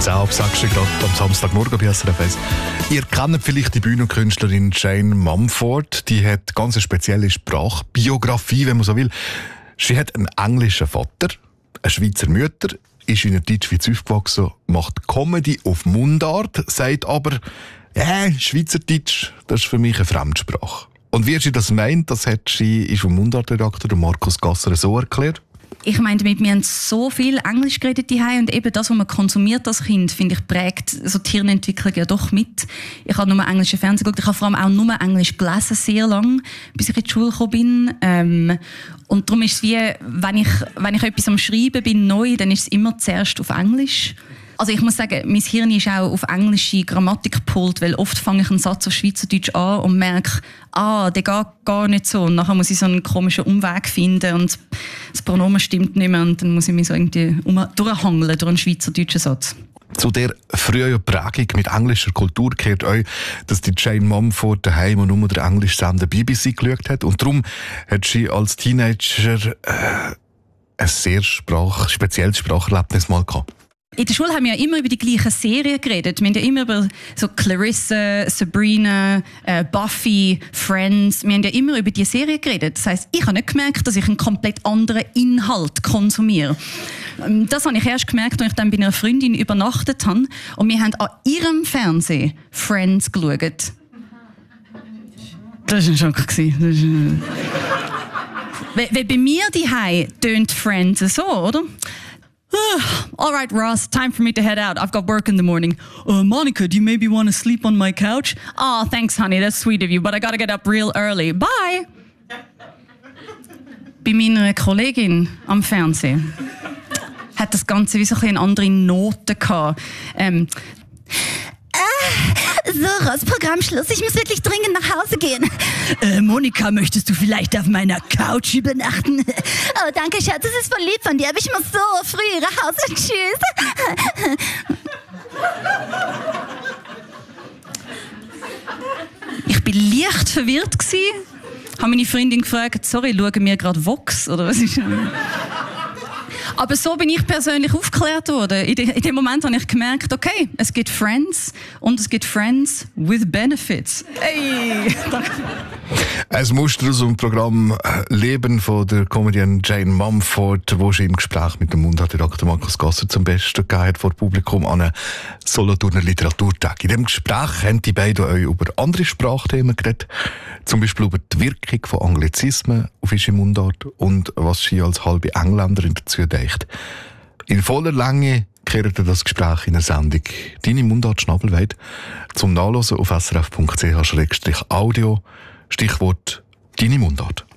10 ab 6 gerade am Samstagmorgen bei SRF 1. Ihr kennt vielleicht die Bühnenkünstlerin Jane Mumford. Die hat ganz eine spezielle Sprachbiografie, wenn man so will. Sie hat einen englischen Vater, eine Schweizer Mutter, ist in der Deutschschweiz aufgewachsen, macht Comedy auf Mundart, sagt aber, Schweizerdeutsch, das ist für mich eine Fremdsprache. Und wie sie das meint, das hat sie vom Mundartredakteur Markus Gasser so erklärt. Ich meine damit, wir haben so viel Englisch geredet daheim und eben das, was man konsumiert als Kind, finde ich, prägt so die Hirnentwicklung ja doch mit. Ich habe nur englischen Fernsehen geschaut, ich habe vor allem auch nur Englisch gelesen, sehr lang, bis ich in die Schule gekommen bin. Und darum ist es wie, wenn ich etwas am Schreiben bin, neu, dann ist es immer zuerst auf Englisch. Also ich muss sagen, mein Hirn ist auch auf englische Grammatik gepolt, weil oft fange ich einen Satz auf Schweizerdeutsch an und merke, der geht gar nicht so. Und nachher muss ich so einen komischen Umweg finden und das Pronomen stimmt nicht mehr und dann muss ich mich so irgendwie durchhangeln durch einen schweizerdeutschen Satz. Zu der frühen Prägung mit englischer Kultur gehört auch, dass die Jane Mumford daheim und nur der englisch Sender BBC geschaut hat. Und darum hat sie als Teenager ein sehr spezielles Spracherlebnis mal gehabt. In der Schule haben wir ja immer über die gleichen Serien geredet. Wir haben ja immer über so Clarissa, Sabrina, Buffy, Friends. Wir haben ja immer über diese Serien geredet. Das heisst, ich habe nicht gemerkt, dass ich einen komplett anderen Inhalt konsumiere. Das habe ich erst gemerkt, als ich dann bei einer Freundin übernachtet habe. Und wir haben an ihrem Fernsehen Friends geschaut. Das war ein Schock. Weil bei mir daheim tönt Friends so, oder? All right, Ross, time for me to head out. I've got work in the morning. Monica, do you maybe want to sleep on my couch? Oh, thanks, honey. That's sweet of you, but I gotta get up real early. Bye! Bei meiner Kollegin am Fernsehen hat das Ganze wie so eine andere Note gehabt. So, Ross, Programmschluss. Ich muss wirklich dringend nach Hause gehen. Monika, möchtest du vielleicht auf meiner Couch übernachten? Oh, danke, Schatz. Das ist voll lieb von dir, aber ich muss so früh nach Hause. Tschüss. Ich war leicht verwirrt. Habe meine Freundin gefragt, sorry, schauen wir gerade Vox? Oder was ist das? Aber so bin ich persönlich aufgeklärt worden. In dem Moment habe ich gemerkt, okay, es gibt Friends und es gibt Friends with Benefits. Hey! Danke. Ein Muster aus dem Programm Leben von der Comedian Jane Mumford, wo sie im Gespräch mit dem Mundartredakteur Markus Gasser zum Besten gegeben hat vor Publikum an einem Solothurner Literaturtag. In diesem Gespräch haben die beiden euch über andere Sprachthemen geredet, zum Beispiel über die Wirkung von Anglizismen auf ihre Mundart und was sie als halbe Engländerin dazu denkt. In voller Länge kehrt das Gespräch in der Sendung «Deine Mundart Schnabelweit» zum Nachlesen auf srf.ch/audio. Stichwort «Deine Mundart».